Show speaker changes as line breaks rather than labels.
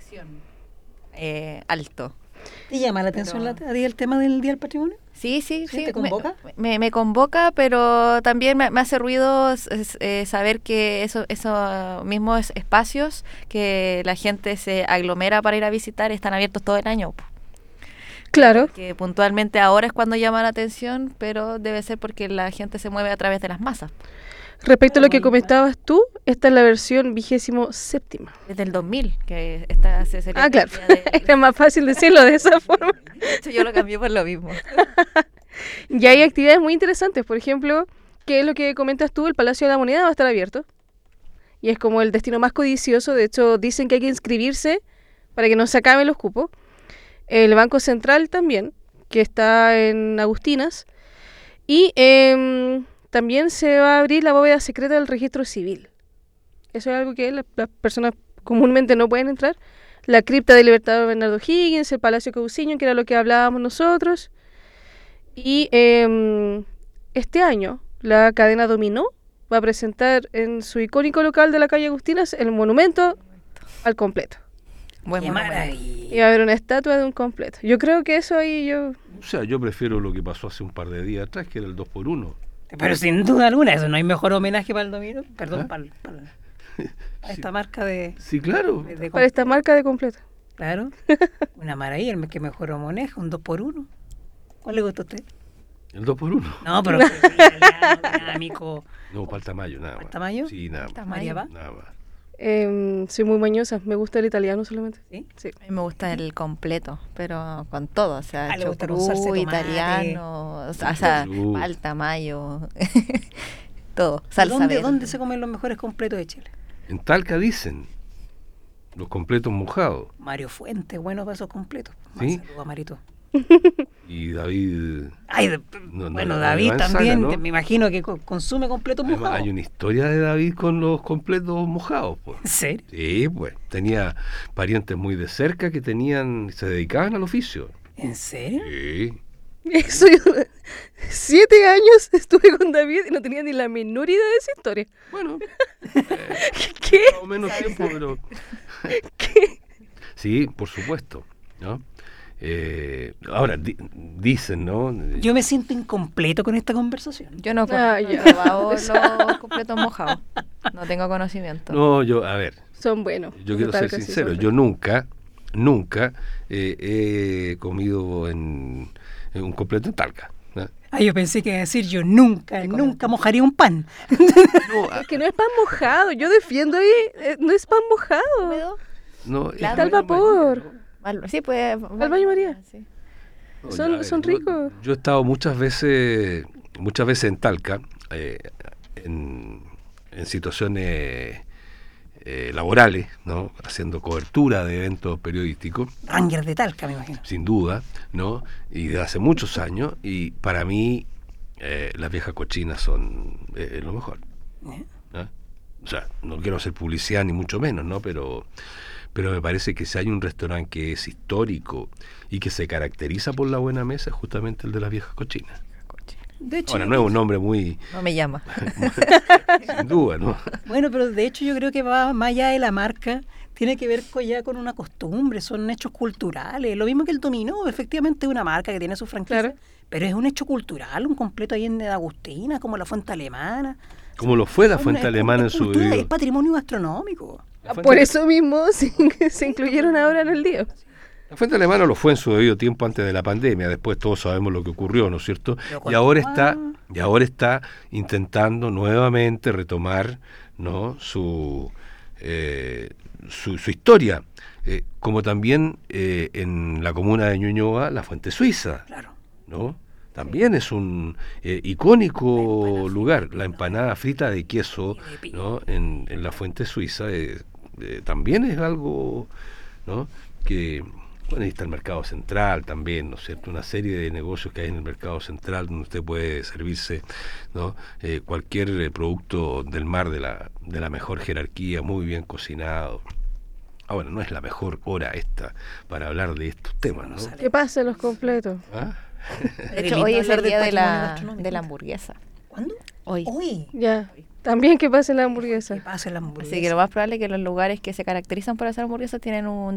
alto.
¿Te llama la atención a ti el tema del Día del Patrimonio?
Sí.
¿Te convoca?
Me convoca, pero también me hace ruido saber que esos mismos espacios que la gente se aglomera para ir a visitar están abiertos todo el año.
Claro.
Que puntualmente ahora es cuando llama la atención, pero debe ser porque la gente se mueve a través de las masas.
Respecto a lo que comentabas tú, esta es la versión 27ª.
Desde el 2000, que se celebra.
Ah, claro. Era más fácil decirlo de esa forma.
De hecho, yo lo cambié por lo mismo.
Y hay actividades muy interesantes. Por ejemplo, ¿qué es lo que comentas tú? El Palacio de la Moneda va a estar abierto. Y es como el destino más codicioso. De hecho, dicen que hay que inscribirse para que no se acaben los cupos. El Banco Central también, que está en Agustinas. Y también se va a abrir la bóveda secreta del registro civil. Eso es algo que las personas comúnmente no pueden entrar. La cripta del Libertador Bernardo Higgins, el Palacio Cauciño, que era lo que hablábamos nosotros. Y este año la cadena Dominó va a presentar en su icónico local de la calle Agustinas el monumento al completo.
¡Qué maravilla!
Y va a haber una estatua de un completo. Yo creo que eso ahí
O sea, yo prefiero lo que pasó hace un par de días atrás, que era el 2x1.
Pero sin duda alguna, eso no hay mejor homenaje para el Dominó. Perdón,
¿Ah?
para esta marca de...
Sí, claro.
Para esta marca de completo.
Claro. Una maravilla, que mejor homenaje, un 2x1. ¿Cuál le gusta a usted?
El 2x1.
No, pero italiano, dinámico.
No, para el tamaño, nada más.
¿Para el tamaño?
Sí, nada más.
María va.
Nada más.
Soy muy mañosa, me gusta el italiano solamente.
¿Sí?
A mí me gusta el completo, pero con todo, o sea,
le gusta con salsa de tomate.
italiano, o sea, palta, mayo, todo, salsa verde.
¿Dónde se comen los mejores completos de Chile?
En Talca dicen, los completos mojados.
Mario Fuente, bueno para esos completos.
¿Sí?
Saludos a Marito.
Y David...
David también,
¿no?
me imagino que consume completos
Además,
mojados.
hay una historia de David con los completos mojados, pues.
¿En serio?
Sí, pues. Tenía parientes muy de cerca que se dedicaban al oficio.
¿En serio?
Sí.
Eso yo, 7 años estuve con David y no tenía ni la menor idea de esa historia.
Bueno.
¿Qué?
Más o menos tiempo, pero...
¿Qué?
Sí, por supuesto, ¿no? Ahora, dicen, ¿no?
Yo me siento incompleto con esta conversación.
Yo no
ya.
he probado los completos mojados, no tengo conocimiento.
No, a ver,
Son buenos.
yo quiero ser sincero, yo nunca he comido en un completo en Talca, ¿no?
Yo pensé que iba a decir yo nunca mojaría un pan.
No,
Es que no es pan mojado, yo defiendo ahí, no es pan mojado.
no,
Está al vapor.
Sí, pues.
Al baño María.
Sí.
no,
Son
a ver,
ricos.
Yo he estado muchas veces en Talca, en situaciones laborales, ¿no? Haciendo cobertura de eventos periodísticos.
Ranger de Talca, me imagino.
Sin duda, ¿no? Y de hace muchos años, y para mí las viejas cochinas son lo mejor, ¿no? O sea, no quiero hacer publicidad ni mucho menos, ¿no? Pero me parece que si hay un restaurante que es histórico y que se caracteriza por la buena mesa, es justamente el de las viejas cochinas.
De hecho,
Ahora, no es un nombre muy...
No me llama.
sin duda, ¿no?
Bueno, pero de hecho yo creo que va más allá de la marca, tiene que ver ya con una costumbre, son hechos culturales. Lo mismo que el Dominó, efectivamente es una marca que tiene su franquicia,
Claro.
pero es un hecho cultural, un completo ahí en Agustina, como la Fuente Alemana.
Como lo fue la Fuente Alemana en su
cultura,
debido.
es patrimonio gastronómico.
Por eso mismo se incluyeron ahora en el día.
La Fuente Alemana lo fue en su debido tiempo antes de la pandemia, después todos sabemos lo que ocurrió, ¿no es cierto? Y ahora está intentando nuevamente retomar, ¿no? su historia, como también en la comuna de Ñuñoa, la Fuente Suiza,
Claro.
¿no? También es un icónico lugar, la empanada frita de queso, ¿no? En la Fuente Suiza también es algo, ¿no? Que bueno, ahí está el mercado central también, ¿no es cierto? Una serie de negocios que hay en el mercado central donde usted puede servirse, ¿no? Cualquier producto del mar de la mejor jerarquía, muy bien cocinado. Ahora, no es la mejor hora esta para hablar de estos temas, ¿no?
¿Qué pasa los completos?
¿Ah?
De hecho, hoy es el día de la
gastronómico.
hamburguesa.
¿Cuándo?
Hoy.
Ya. También que pase la hamburguesa.
¿Qué pasa en la hamburguesa?
Así que lo más probable es que los lugares que se caracterizan por hacer hamburguesas tienen un